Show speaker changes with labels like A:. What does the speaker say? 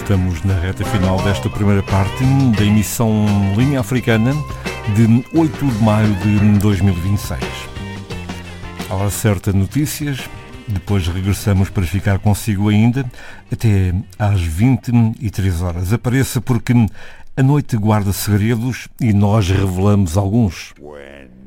A: Estamos na reta final desta primeira parte da emissão Linha Africana de 8 de maio de 2026. À hora certa, notícias. Depois regressamos para ficar consigo ainda até às 23 horas. Apareça porque a noite guarda segredos e nós revelamos alguns.
B: When